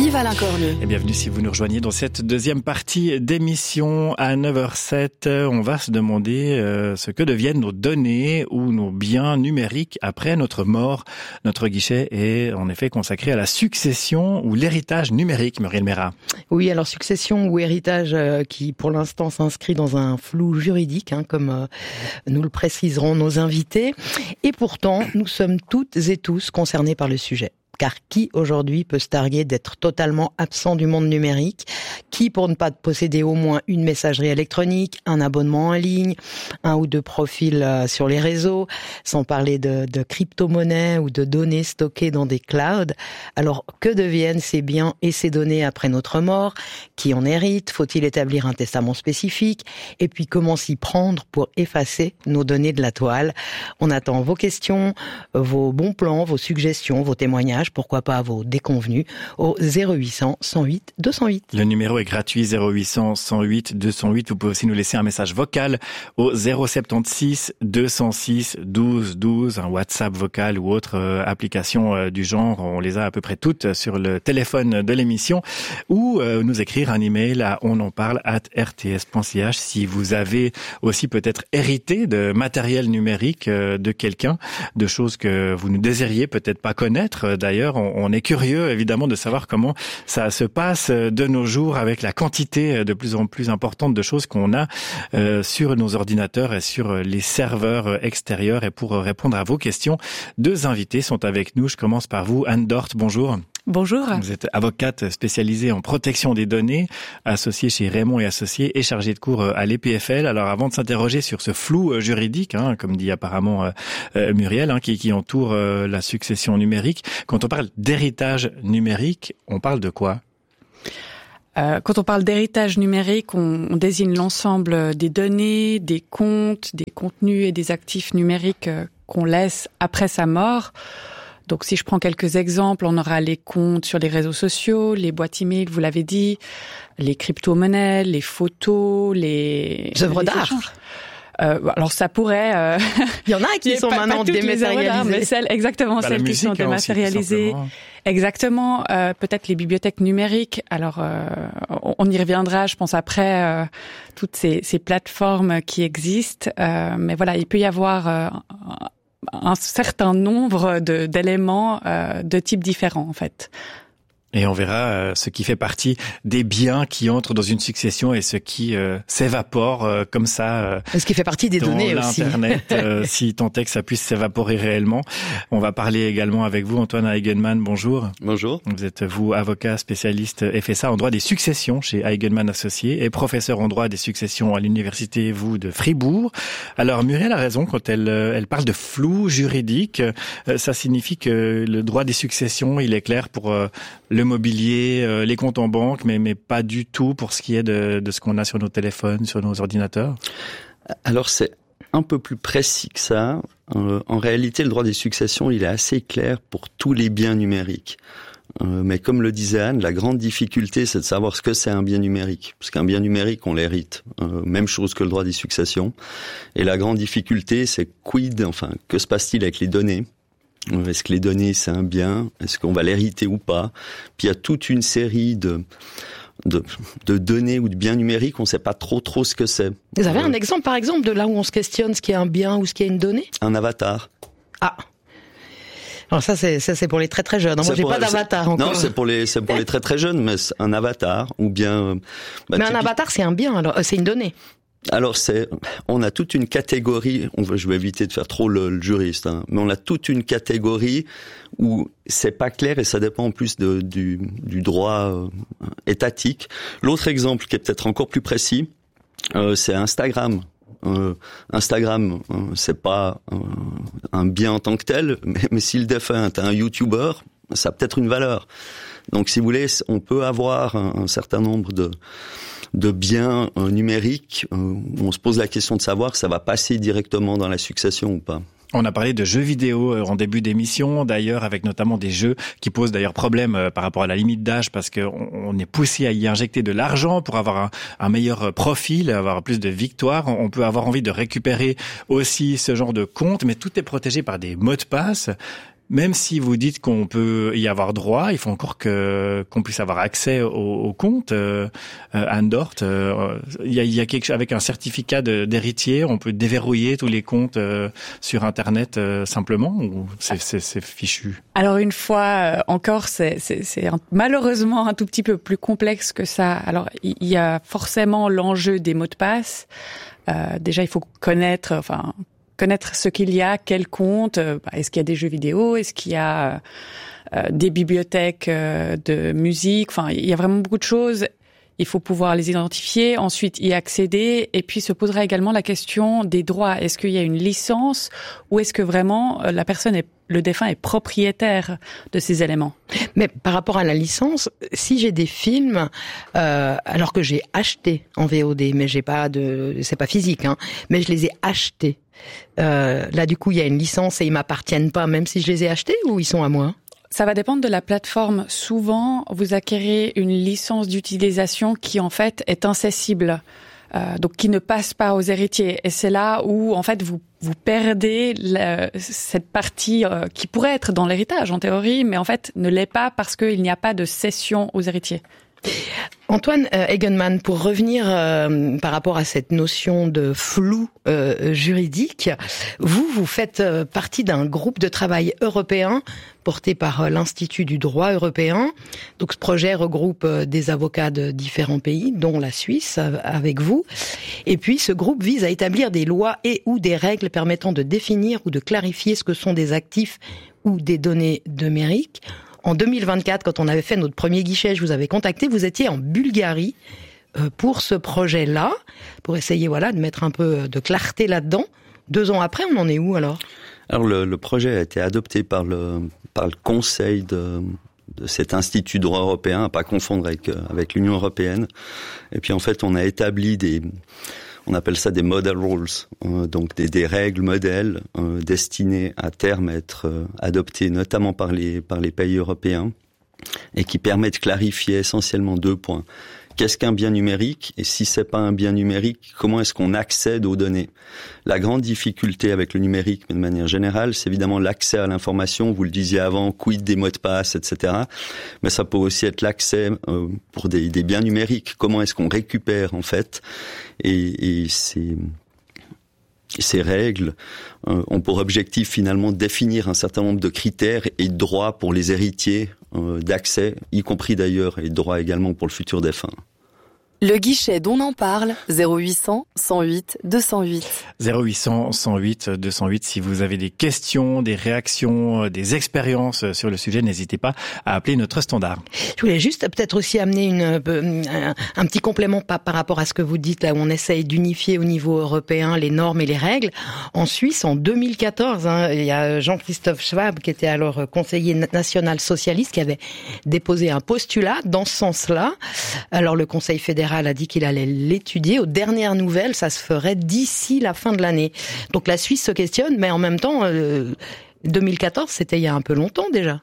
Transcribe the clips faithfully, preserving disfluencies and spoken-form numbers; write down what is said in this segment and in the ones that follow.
Yves Alain Cornu. Et bienvenue si vous nous rejoignez dans cette deuxième partie d'émission. À neuf heures sept, on va se demander euh, ce que deviennent nos données ou nos biens numériques après notre mort. Notre guichet est en effet consacré à la succession ou l'héritage numérique, Muriel Mérat. Oui, alors succession ou héritage euh, qui pour l'instant s'inscrit dans un flou juridique, hein, comme euh, nous le préciseront nos invités. Et pourtant, nous sommes toutes et tous concernés par le sujet. Car qui aujourd'hui peut se targuer d'être totalement absent du monde numérique? Qui pour ne pas posséder au moins une messagerie électronique, un abonnement en ligne, un ou deux profils euh, sur les réseaux, sans parler de, de crypto-monnaies ou de données stockées dans des clouds? Alors que deviennent ces biens et ces données après notre mort? Qui en hérite? Faut-il établir un testament spécifique? Et puis comment s'y prendre pour effacer nos données de la toile? On attend vos questions, vos bons plans, vos suggestions, vos témoignages, pourquoi pas vos déconvenus, au zéro huit cents, cent huit, deux cent huit. Le numéro est gratuit, zéro huit cents, cent huit, deux cent huit. Vous pouvez aussi nous laisser un message vocal au zéro sept six, deux cent six, douze douze, un WhatsApp vocal ou autre euh, application euh, du genre. On les a à peu près toutes sur le téléphone de l'émission, ou euh, nous écrire un email à onenparle arobase r t s point c h si vous avez aussi peut-être hérité de matériel numérique euh, de quelqu'un, de choses que vous ne désiriez peut-être pas connaître. D'ailleurs, on est curieux évidemment de savoir comment ça se passe de nos jours avec la quantité de plus en plus importante de choses qu'on a euh, sur nos ordinateurs et sur les serveurs extérieurs. Et pour répondre à vos questions, deux invités sont avec nous. Je commence par vous, Anne Dort, bonjour. Bonjour. Vous êtes avocate spécialisée en protection des données, associée chez Raymond et Associés et chargée de cours à l'E P F L. Alors avant de s'interroger sur ce flou juridique, hein, comme dit apparemment euh, Muriel, hein, qui, qui entoure euh, la succession numérique, quand on parle d'héritage numérique, on parle de quoi ? Euh, quand on parle d'héritage numérique, on, on désigne l'ensemble des données, des comptes, des contenus et des actifs numériques euh, qu'on laisse après sa mort. Donc, si je prends quelques exemples, on aura les comptes sur les réseaux sociaux, les boîtes email, vous l'avez dit, les crypto-monnaies, les photos, les... les œuvres d'art. Euh, alors ça pourrait. Euh... Il y en a qui sont pas, maintenant pas dématérialisées. Mais celles, exactement, bah, celles qui sont dématérialisées. Aussi, exactement. Euh, peut-être les bibliothèques numériques. Alors euh, on y reviendra, je pense après euh, toutes ces, ces plateformes qui existent. Euh, mais voilà, il peut y avoir euh, un certain nombre de, d'éléments euh, de types différents en fait. Et on verra euh, ce qui fait partie des biens qui entrent dans une succession et ce qui euh, s'évapore euh, comme ça. Euh, ce qui fait partie des dans données l'Internet, aussi. euh, si tant est que ça puisse s'évaporer réellement. On va parler également avec vous, Antoine Eigenmann. Bonjour. Bonjour. Vous êtes, vous, avocat spécialiste F S A en droit des successions chez Eigenmann Associés et professeur en droit des successions à l'université, vous, de Fribourg. Alors, Muriel a raison quand elle, elle parle de flou juridique. Ça signifie que le droit des successions, il est clair pour euh, le mobilier, euh, les comptes en banque, mais, mais pas du tout pour ce qui est de, de ce qu'on a sur nos téléphones, sur nos ordinateurs. Alors c'est un peu plus précis que ça. Euh, en réalité, le droit des successions, il est assez clair pour tous les biens numériques. Euh, mais comme le disait Anne, la grande difficulté, c'est de savoir ce que c'est un bien numérique. Parce qu'un bien numérique, on l'hérite. Euh, même chose que le droit des successions. Et la grande difficulté, c'est quid, enfin, que se passe-t-il avec les données ? Est-ce que les données, c'est un bien? Est-ce qu'on va l'hériter ou pas? Puis il y a toute une série de, de, de données ou de biens numériques, on ne sait pas trop trop ce que c'est. Vous avez euh, un exemple, par exemple, de là où on se questionne ce qui est un bien ou ce qui est une donnée? Un avatar. Ah. Alors ça, c'est, ça, c'est pour les très très jeunes. Moi, j'ai pas d'avatar encore. Non, c'est pour les, c'est pour les très très jeunes, mais un avatar ou bien... Bah, mais un avatar, c'est un bien, alors, c'est une donnée. Alors c'est, on a toute une catégorie. On va, je vais éviter de faire trop le, le juriste, hein, mais on a toute une catégorie où c'est pas clair et ça dépend en plus de, du, du droit euh, étatique. L'autre exemple qui est peut-être encore plus précis, euh, c'est Instagram. Euh, Instagram, euh, c'est pas euh, un bien en tant que tel, mais, mais si le défunt est un YouTuber, ça a peut-être une valeur. Donc, si vous voulez, on peut avoir un, un certain nombre de de biens euh, numériques, euh, où on se pose la question de savoir si ça va passer directement dans la succession ou pas. On a parlé de jeux vidéo en début d'émission, d'ailleurs, avec notamment des jeux qui posent d'ailleurs problème par rapport à la limite d'âge, parce qu'on est poussé à y injecter de l'argent pour avoir un, un meilleur profil, avoir plus de victoires. On peut avoir envie de récupérer aussi ce genre de compte, mais tout est protégé par des mots de passe. même si vous dites qu'on peut y avoir droit, il faut encore que qu'on puisse avoir accès au, au compte. Euh, Anne Dort, euh, il y a, il y a quelque chose avec un certificat de, d'héritier, on peut déverrouiller tous les comptes euh, sur Internet euh, simplement, ou c'est, c'est, c'est fichu? Alors une fois encore, c'est, c'est, c'est un, malheureusement un tout petit peu plus complexe que ça. Alors il y a forcément l'enjeu des mots de passe. Euh, déjà, il faut connaître, enfin. connaître ce qu'il y a, quel compte, euh, est-ce qu'il y a des jeux vidéo, est-ce qu'il y a euh, des bibliothèques euh, de musique, enfin il y a vraiment beaucoup de choses, il faut pouvoir les identifier, ensuite y accéder, et puis se posera également la question des droits, est-ce qu'il y a une licence ou est-ce que vraiment euh, la personne est, le défunt est propriétaire de ces éléments? Mais par rapport à la licence, si j'ai des films, euh, alors que j'ai acheté en V O D, mais j'ai pas de, c'est pas physique, hein, mais je les ai achetés. Euh, là, du coup, il y a une licence et ils m'appartiennent pas, même si je les ai achetés, ou ils sont à moi? Ça va dépendre de la plateforme. Souvent, vous acquérez une licence d'utilisation qui, en fait, est incessible. Euh, donc qui ne passe pas aux héritiers. Et c'est là où, en fait, vous vous perdez la, cette partie euh, qui pourrait être dans l'héritage, en théorie, mais en fait, ne l'est pas parce qu'il n'y a pas de cession aux héritiers. Antoine euh, Eigenmann, pour revenir euh, par rapport à cette notion de flou euh, juridique, vous, vous faites euh, partie d'un groupe de travail européen porté par euh, l'Institut du droit européen. Donc ce projet regroupe euh, des avocats de différents pays, dont la Suisse, euh, avec vous. Et puis ce groupe vise à établir des lois et ou des règles permettant de définir ou de clarifier ce que sont des actifs ou des données numériques. En deux mille vingt-quatre, quand on avait fait notre premier guichet, je vous avais contacté, vous étiez en Bulgarie euh, pour ce projet-là, pour essayer voilà de mettre un peu de clarté là-dedans. Deux ans après, on en est où alors? Alors le, le projet a été adopté par le, par le Conseil de, de cet Institut droit européen, à pas confondre avec, avec l'Union européenne. Et puis en fait, on a établi des... On appelle ça des model rules, euh, donc des, des règles modèles euh, destinées à terme à être euh, adoptées notamment par les par les pays européens et qui permettent de clarifier essentiellement deux points. Qu'est-ce qu'un bien numérique? Et si c'est pas un bien numérique, comment est-ce qu'on accède aux données? La grande difficulté avec le numérique, mais de manière générale, c'est évidemment l'accès à l'information. Vous le disiez avant, quid des mots de passe, et cetera. Mais ça peut aussi être l'accès euh, pour des, des biens numériques. Comment est-ce qu'on récupère, en fait? Et, et ces, ces règles euh, ont pour objectif, finalement, de définir un certain nombre de critères et de droits pour les héritiers euh, d'accès, y compris d'ailleurs, et de droits également pour le futur défunt. Le guichet dont on en parle, zéro huit cents, cent huit, deux cent huit. zéro huit cents, cent huit, deux cent huit. Si vous avez des questions, des réactions, des expériences sur le sujet, n'hésitez pas à appeler notre standard. Je voulais juste peut-être aussi amener une, un, un petit complément par, par rapport à ce que vous dites là, où on essaye d'unifier au niveau européen les normes et les règles. En Suisse, en deux mille quatorze, hein, il y a Jean-Christophe Schwab, qui était alors conseiller national socialiste, qui avait déposé un postulat dans ce sens-là. Alors le Conseil fédéral a dit qu'il allait l'étudier. Aux dernières nouvelles, ça se ferait d'ici la fin de l'année. Donc la Suisse se questionne, mais en même temps, euh, deux mille quatorze, c'était il y a un peu longtemps déjà.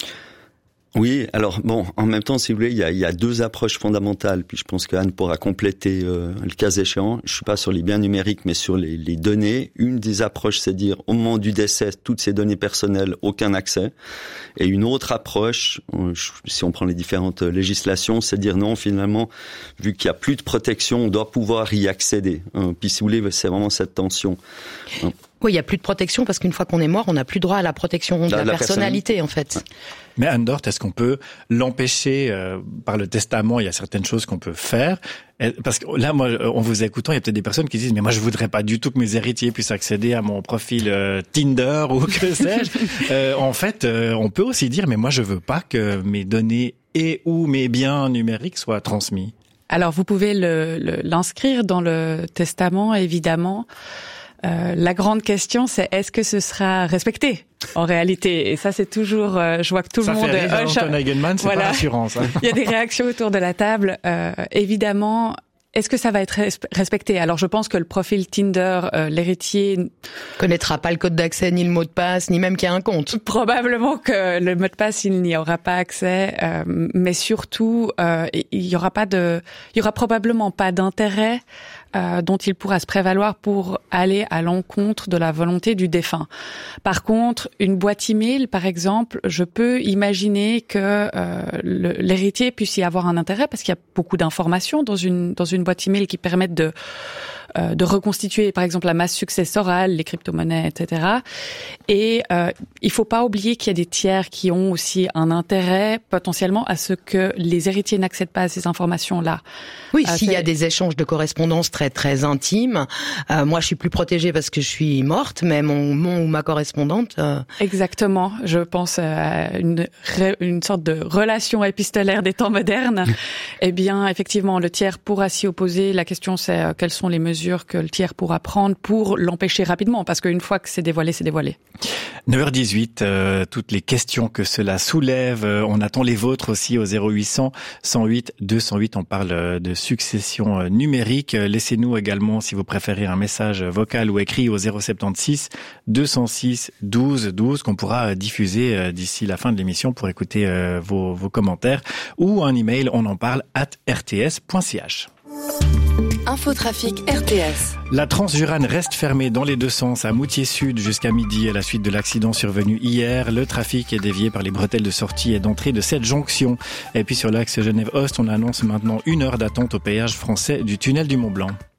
Oui, alors bon, en même temps, si vous voulez, il y a, il y a deux approches fondamentales, puis je pense qu'Anne pourra compléter euh, le cas échéant. Je suis pas sur les biens numériques, mais sur les, les données. Une des approches, c'est de dire, au moment du décès, toutes ces données personnelles, aucun accès. Et une autre approche, euh, si on prend les différentes législations, c'est de dire non, finalement, vu qu'il y a plus de protection, on doit pouvoir y accéder. Hein. Puis si vous voulez, c'est vraiment cette tension. Hein. Oui, il n'y a plus de protection parce qu'une fois qu'on est mort, on n'a plus droit à la protection de la, la, la personnalité, en fait. Mais Anne Dort, est-ce qu'on peut l'empêcher euh, par le testament? Il y a certaines choses qu'on peut faire. Parce que là, moi, en vous écoutant, il y a peut-être des personnes qui disent « Mais moi, je voudrais pas du tout que mes héritiers puissent accéder à mon profil euh, Tinder ou que sais-je. euh, » En fait, euh, on peut aussi dire « Mais moi, je veux pas que mes données et ou mes biens numériques soient transmis. » Alors, vous pouvez le, le, l'inscrire dans le testament, évidemment. Euh, la grande question, c'est est-ce que ce sera respecté en réalité? Et ça, c'est toujours, euh, je vois que tout ça le monde fait rire, hoche. Anton Eigenmann, c'est voilà. pas rassurant, ça. Il y a des réactions autour de la table. Euh, évidemment, est-ce que ça va être respecté? Alors, je pense que le profil Tinder, euh, l'héritier connaîtra pas le code d'accès, ni le mot de passe, ni même qu'il y a un compte. Probablement que le mot de passe, il n'y aura pas accès, euh, mais surtout, euh, il y aura pas de, il y aura probablement pas d'intérêt euh, dont il pourra se prévaloir pour aller à l'encontre de la volonté du défunt. Par contre, une boîte email, par exemple, je peux imaginer que euh, le, l'héritier puisse y avoir un intérêt parce qu'il y a beaucoup d'informations dans une dans une boîte email qui permettent de euh, de reconstituer, par exemple, la masse successorale, les crypto-monnaies, et cetera. Et euh, il faut pas oublier qu'il y a des tiers qui ont aussi un intérêt potentiellement à ce que les héritiers n'accèdent pas à ces informations-là. Oui, euh, s'il c'est... y a des échanges de correspondance très très intimes, euh, moi je suis plus protégée parce que je suis morte, mais mon mon ou ma correspondante. Euh... Exactement. Je pense à une une sorte de relation épistolaire des temps modernes. Eh bien, effectivement, le tiers pourra s'y opposer. La question, c'est euh, quelles sont les mesures que le tiers pourra prendre pour l'empêcher rapidement, parce qu'une fois que c'est dévoilé, c'est dévoilé. neuf heures dix-huit, euh, toutes les questions que cela soulève, euh, on attend les vôtres aussi au zéro huit cent, cent huit, deux cent huit, on parle euh, de succession euh, numérique. Laissez-nous également, si vous préférez, un message vocal ou écrit au zéro soixante-seize, deux cent six, douze douze qu'on pourra euh, diffuser euh, d'ici la fin de l'émission pour écouter euh, vos, vos commentaires, ou un email, on en parle, at r t s point c h. Infotrafic R T S. La Transjurane reste fermée dans les deux sens à Moutier Sud jusqu'à midi à la suite de l'accident survenu hier. Le trafic est dévié par les bretelles de sortie et d'entrée de cette jonction. Et puis sur l'axe Genève-Ost, on annonce maintenant une heure d'attente au péage français du tunnel du Mont-Blanc.